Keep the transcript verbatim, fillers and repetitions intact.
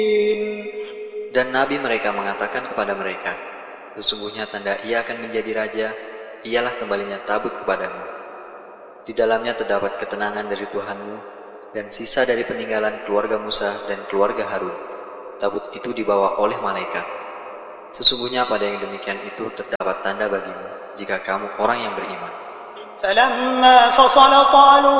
Dan Nabi mereka mengatakan kepada mereka, sesungguhnya tanda ia akan menjadi raja, ialah kembalinya tabut kepadamu. Di dalamnya terdapat ketenangan dari Tuhanmu, dan sisa dari peninggalan keluarga Musa dan keluarga Harun. Tabut itu dibawa oleh malaikat. Sesungguhnya pada yang demikian itu terdapat tanda bagimu, jika kamu orang yang beriman. فَلَمَّا فَصَلَ طَالُوتُ